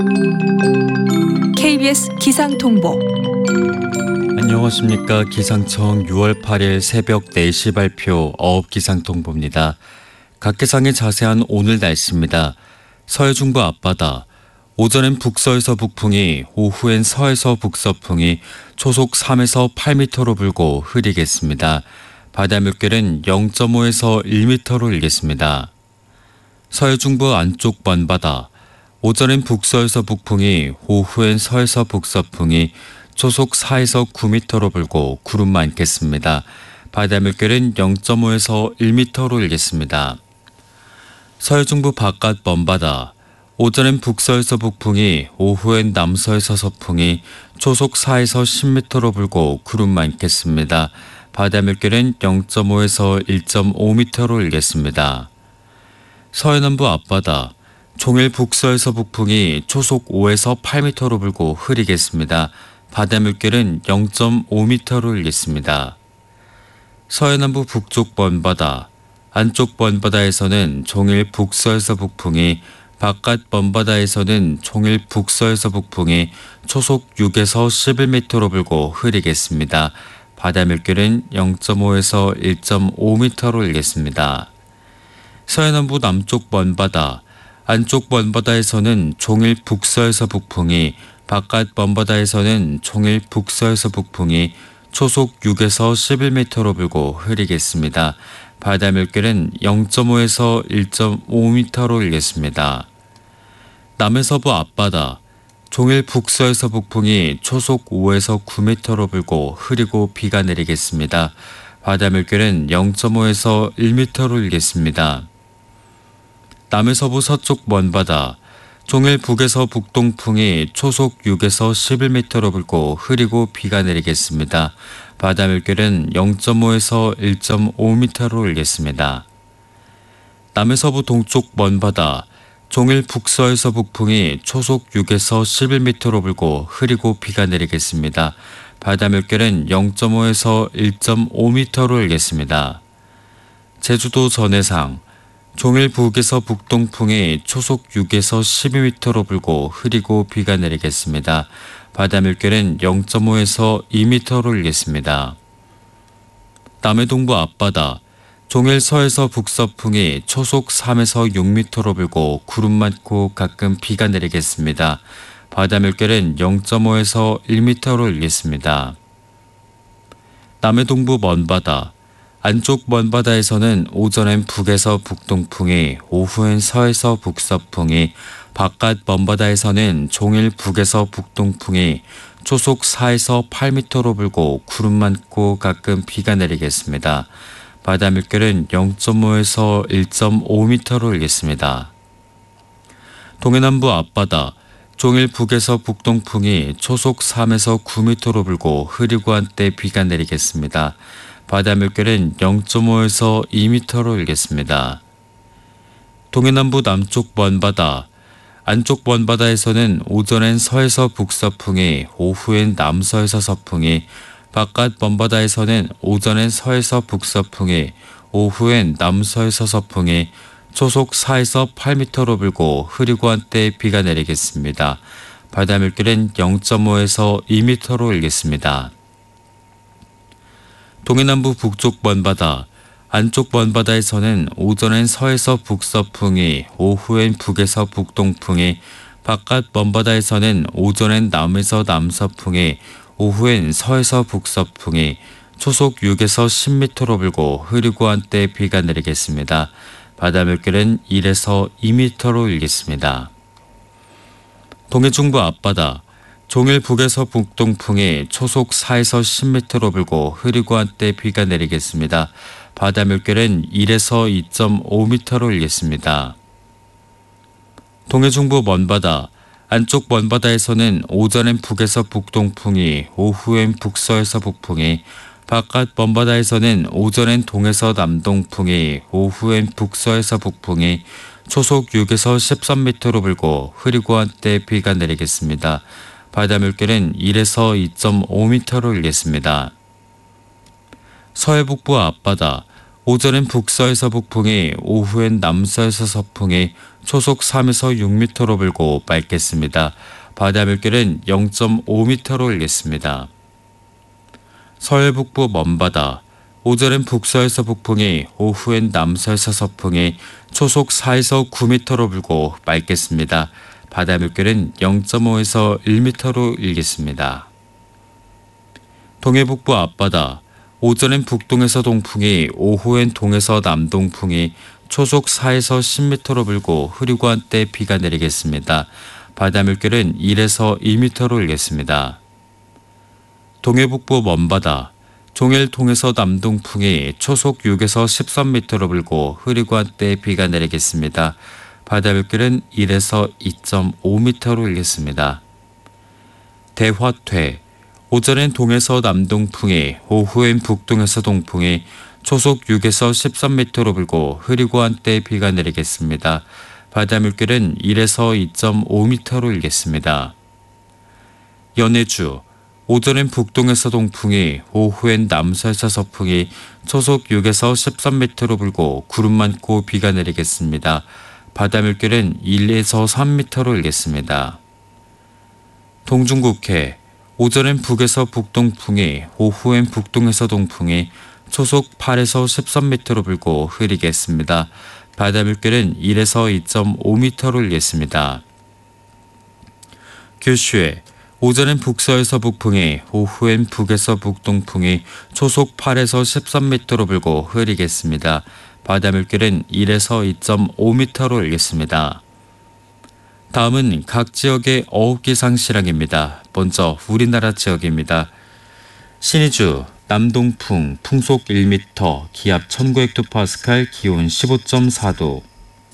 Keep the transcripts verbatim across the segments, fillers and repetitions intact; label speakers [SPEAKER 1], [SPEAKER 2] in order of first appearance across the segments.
[SPEAKER 1] 케이비에스 기상통보.
[SPEAKER 2] 안녕하십니까. 기상청 유월 팔일 새벽 네 시 발표 어업기상통보입니다. 각계상의 자세한 오늘 날씨입니다. 서해중부 앞바다, 오전엔 북서에서 북풍이, 오후엔 서에서 북서풍이 초속 삼에서 팔 미터로 불고 흐리겠습니다. 바다 물결은 영 점 오에서 일 미터로 일겠습니다. 서해중부 안쪽 먼바다, 오전엔 북서에서 북풍이, 오후엔 서에서 북서풍이 초속 사에서 구 미터로 불고 구름 많겠습니다. 바다 물결은 영 점 오에서 일 미터로 일겠습니다. 서해중부 바깥 먼바다, 오전엔 북서에서 북풍이, 오후엔 남서에서 서풍이 초속 사에서 십 미터로 불고 구름 많겠습니다. 바다 물결은 영 점 오에서 일 점 오 미터로 일겠습니다. 서해남부 앞바다, 종일 북서에서 북풍이 초속 오에서 팔 미터로 불고 흐리겠습니다. 바다 물결은 영 점 오 미터로 일겠습니다. 서해남부 북쪽 먼바다, 안쪽 먼바다에서는 종일 북서에서 북풍이, 바깥 먼바다에서는 종일 북서에서 북풍이 초속 육에서 십일 미터로 불고 흐리겠습니다. 바다 물결은 영 점 오에서 일 점 오 미터로 일겠습니다. 서해남부 남쪽 먼바다, 안쪽 먼바다에서는 종일 북서에서 북풍이, 바깥 먼바다에서는 종일 북서에서 북풍이 초속 육에서 십일 미터로 불고 흐리겠습니다. 바다 물결은 영 점 오에서 일 점 오 미터로 일겠습니다. 남해서부 앞바다, 종일 북서에서 북풍이 초속 오에서 구 미터로 불고 흐리고 비가 내리겠습니다. 바다 물결은 영 점 오에서 일 미터로 일겠습니다. 남해서부 서쪽 먼바다, 종일 북에서 북동풍이 초속 육에서 십일 미터로 불고 흐리고 비가 내리겠습니다. 바다 물결은 영 점 오에서 일 점 오 미터로 일겠습니다. 남해서부 동쪽 먼바다, 종일 북서에서 북풍이 초속 육에서 십일 미터로 불고 흐리고 비가 내리겠습니다. 바다 물결은 영 점 오에서 일 점 오 미터로 일겠습니다. 제주도 전해상, 종일 북에서 북동풍이 초속 육에서 십이 미터로 불고 흐리고 비가 내리겠습니다. 바다 물결은 영 점 오에서 이 미터로 일겠습니다. 남해동부 앞바다, 종일 서에서 북서풍이 초속 삼에서 육 미터로 불고 구름 많고 가끔 비가 내리겠습니다. 바다 물결은 영 점 오에서 일 미터로 일겠습니다. 남해동부 먼바다, 안쪽 먼바다에서는 오전엔 북에서 북동풍이, 오후엔 서에서 북서풍이, 바깥 먼바다에서는 종일 북에서 북동풍이 초속 사에서 팔 미터로 불고 구름 많고 가끔 비가 내리겠습니다. 바다 물결은 영 점 오에서 일 점 오 미터로 일겠습니다. 동해남부 앞바다, 종일 북에서 북동풍이 초속 삼에서 구 미터로 불고 흐리고 한때 비가 내리겠습니다. 바다 물결은 영 점 오에서 이 미터로 일겠습니다. 동해남부 남쪽 먼바다, 안쪽 먼바다에서는 오전엔 서에서 북서풍이, 오후엔 남서에서 서풍이, 바깥 먼바다에서는 오전엔 서에서 북서풍이, 오후엔 남서에서 서풍이 초속 사에서 팔 미터로 불고 흐리고 한때 비가 내리겠습니다. 바다 물결은 영 점 오에서 이 미터로 일겠습니다. 동해남부 북쪽 먼바다, 안쪽 먼바다에서는 오전엔 서에서 북서풍이, 오후엔 북에서 북동풍이, 바깥 먼바다에서는 오전엔 남에서 남서풍이, 오후엔 서에서 북서풍이 초속 육에서 십 미터로 불고 흐리고 한때 비가 내리겠습니다. 바다 물결은 일에서 이 미터로 일겠습니다. 동해중부 앞바다, 종일 북에서 북동풍이 초속 사에서 십 미터로 불고 흐리고 한때 비가 내리겠습니다. 바다 물결은 일에서 이 점 오 미터로 일겠습니다. 동해중부 먼바다, 안쪽 먼바다에서는 오전엔 북에서 북동풍이, 오후엔 북서에서 북풍이, 바깥 먼바다에서는 오전엔 동에서 남동풍이, 오후엔 북서에서 북풍이 초속 육에서 십삼 미터로 불고 흐리고 한때 비가 내리겠습니다. 바다 물결은 일에서 이 점 오 미터로 일겠습니다. 서해북부 앞바다, 오전엔 북서에서 북풍이, 오후엔 남서에서 서풍이 초속 삼에서 육 미터로 불고 맑겠습니다. 바다 물결은 영 점 오 미터로 일겠습니다. 서해 북부 먼바다. 오전엔 북서에서 북풍이, 오후엔 남서에서 서풍이 초속 사에서 구 미터로 불고 맑겠습니다. 바다 물결은 영 점 오에서 일 미터로 일겠습니다. 동해북부 앞바다. 오전엔 북동에서 동풍이, 오후엔 동에서 남동풍이 초속 사에서 십 미터로 불고 흐리고 한때 비가 내리겠습니다. 바다 물결은 일에서 이 미터로 일겠습니다. 동해북부 먼바다. 종일 동에서 남동풍이 초속 육에서 십삼 미터로 불고 흐리고 한때 비가 내리겠습니다. 바다 물결은 일에서 이 점 오 미터로 일겠습니다. 대화퇴. 오전엔 동에서 남동풍이, 오후엔 북동에서 동풍이 초속 육에서 십삼 미터로 불고 흐리고 한때 비가 내리겠습니다. 바다 물결은 일에서 이 점 오 미터로 일겠습니다. 연해주. 오전엔 북동에서 동풍이, 오후엔 남서에서 서풍이 초속 육에서 십삼 미터로 불고 구름 많고 비가 내리겠습니다. 바다 물결은 일에서 삼 미터로 일겠습니다. 동중국해. 오전엔 북에서 북동풍이, 오후엔 북동에서 동풍이 초속 팔에서 십삼 미터로 불고 흐리겠습니다. 바다 물결은 일에서 이 점 오 미터로 일겠습니다. 규슈에. 오전엔 북서에서 북풍이, 오후엔 북에서 북동풍이 초속 팔에서 십삼 미터로 불고 흐리겠습니다. 바다 물결은 일에서 이 점 오 미터로 일겠습니다. 다음은 각 지역의 어업기상 실황입니다. 먼저 우리나라 지역입니다. 신의주 남동풍 풍속 일 미터, 기압 천구 헥토파스칼, 기온 십오 점 사 도.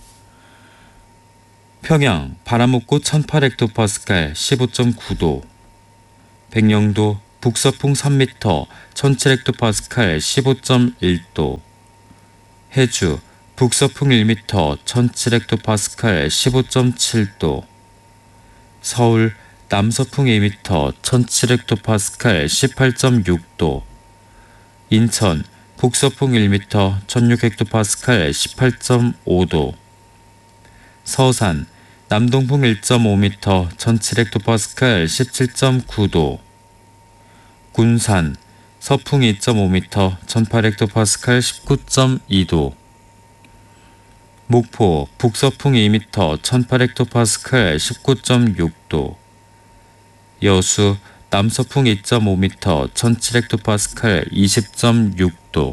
[SPEAKER 2] 평양 바람 없고 천팔 헥토파스칼, 십오 점 구 도. 백령도 북서풍 삼 미터, 천칠 헥토파스칼, 십오 점 일 도. 해주 북서풍 일 미터, 천칠 헥토파스칼, 십오 점 칠 도. 서울 남서풍 이 미터, 천칠 헥토파스칼, 십팔 점 육 도. 인천 북서풍 일 미터, 천육 헥토파스칼, 십팔 점 오 도. 서산 남동풍 일 점 오 미터, 천칠 헥토파스칼, 십칠 점 구 도. 군산 서풍 이 점 오 미터, 천팔 헥토파스칼, 십구 점 이 도. 목포 북서풍 이 미터, 천팔 헥토파스칼, 십구 점 육 도. 여수 남서풍 이 점 오 미터, 천칠 헥토파스칼, 이십 점 육 도.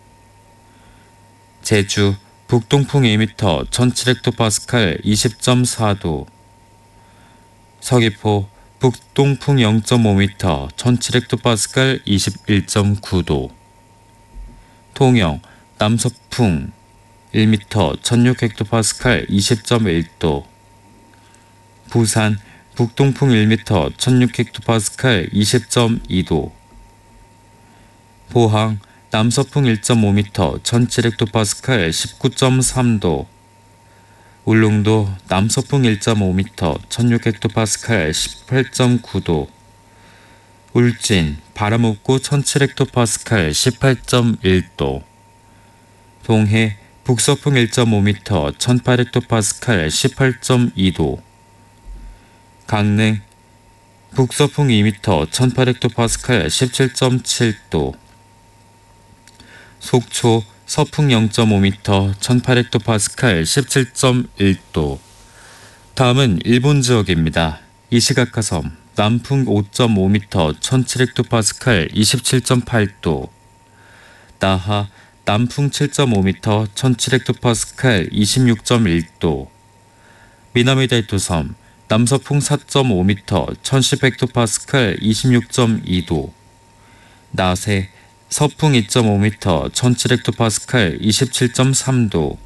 [SPEAKER 2] 제주 북동풍 이 미터, 천칠 헥토파스칼, 이십 점 사 도. 서귀포 북동풍 영 점 오 미터, 천칠 헥토파스칼, 이십일 점 구 도. 통영 남서풍 일 미터, 천육 헥토파스칼, 이십 점 일 도. 부산 북동풍 일 미터, 천육 헥토파스칼, 이십 점 이 도. 포항 남서풍 일 점 오 미터, 천칠 헥토파스칼, 십구 점 삼 도. 울릉도 남서풍 일 점 오 미터, 천육 헥토파스칼, 십팔 점 구 도. 울진 바람 없고 천칠 헥토파스칼, 십팔 점 일 도. 동해 북서풍 일 점 오 미터, 천팔 헥토파스칼, 십팔 점 이 도. 강릉 북서풍 이 미터, 천팔 헥토파스칼, 십칠 점 칠 도. 속초 서풍 영 점 오 미터, 천팔 헥토파스칼, 십칠 점 일 도. 다음은 일본 지역입니다. 이시가카섬 남풍 오 점 오 미터, 천칠 헥토파스칼, 이십칠 점 팔 도. 나하 남풍 칠 점 오 미터, 천칠 헥토파스칼, 이십육 점 일 도. 미나미다이토섬 남서풍 사 점 오 미터, 천십 헥토파스칼, 이십육 점 이 도. 나세 서풍 이 점 오 미터, 천칠 헥토파스칼, 이십칠 점 삼 도.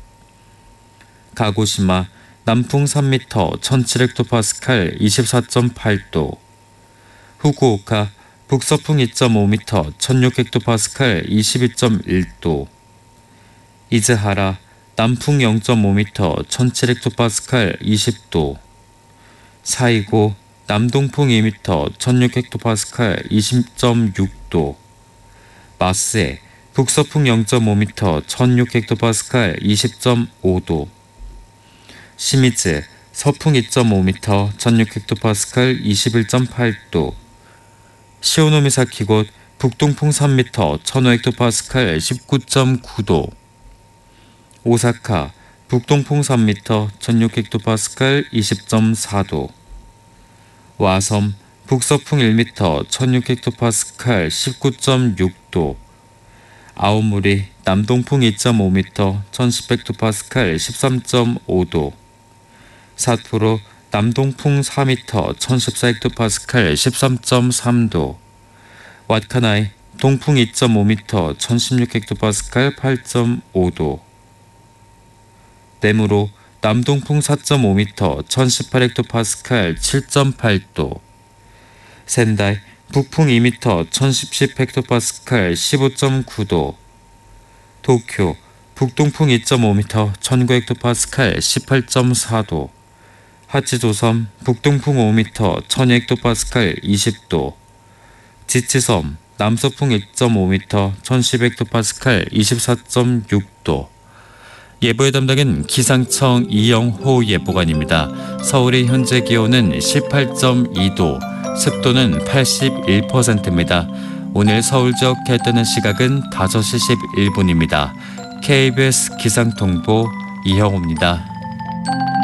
[SPEAKER 2] 가고시마 남풍 삼 미터, 천칠 헥토파스칼, 이십사 점 팔 도. 후쿠오카 북서풍 이 점 오 미터, 천육 헥토파스칼, 이십이 점 일 도. 이즈하라 남풍 영 점 오 미터, 천칠 헥토파스칼, 이십 도. 사이고 남동풍 이 미터, 천육 헥토파스칼, 이십 점 육 도. 마세 북서풍 영 점 오 미터, 천육 헥토파스칼, 이십 점 오 도. 시미즈 서풍 이 점 오 미터 천육 헥토파스칼 이십일 점 팔 도, 시오노미사키 곳 북동풍 삼 미터 천오 헥토파스칼 십구 점 구 도, 오사카 북동풍 삼 미터 천육 헥토파스칼 이십 점 사 도, 와섬 북서풍 일 미터 천육 헥토파스칼 십구 점 육 도, 아오모리 남동풍 이 점 오 미터 천십 헥토파스칼 십삼 점 오 도, 삿포로 남동풍 사 미터 천십사 헥토파스칼 십삼 점 삼 도, 왓카나이 동풍 이 점 오 미터 천십육 헥토파스칼 팔 점 오 도, 네무로 남동풍 사 점 오 미터 천십팔 헥토파스칼 칠 점 팔 도, 센다이 북풍 이 미터 천십 헥토파스칼 십오 점 구 도, 도쿄 북동풍 이 점 오 미터 천구 헥토파스칼 십팔 점 사 도, 하치조섬 북동풍 오 미터 천이 헥토파스칼 이십 도, 지치섬 남서풍 이 점 오 미터 천십 헥토파스칼 이십사 점 육 도. 예보의 담당은 기상청 이영호 예보관입니다. 서울의 현재 기온은 십팔 점 이 도, 습도는 팔십일 퍼센트입니다. 오늘 서울 지역 해 뜨는 시각은 다섯 시 십일 분입니다. 케이비에스 기상통보 이형호입니다.